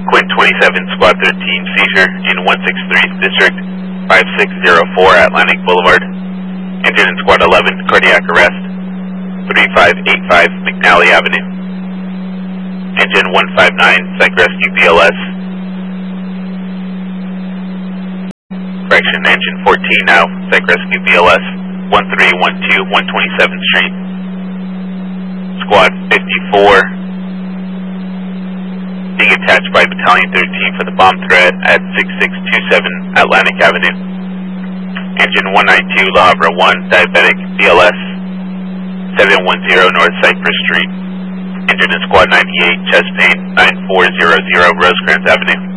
Quint 27, Squad 13, seizure in 163th District, 5604 Atlantic Boulevard. Engine in Squad 11, cardiac arrest, 3585 McNally Avenue. Engine 159, Psych Rescue BLS. Correction, engine 14 now, Psych Rescue BLS, 1312 127th Street. Squad 54, being attached by Battalion 13 for the bomb threat at 6627 Atlantic Avenue. Engine 192, La Habra 1, diabetic, BLS, 710 North Cypress Street. Engine in Squad 98, chest pain, 9400 Rosecrans Avenue.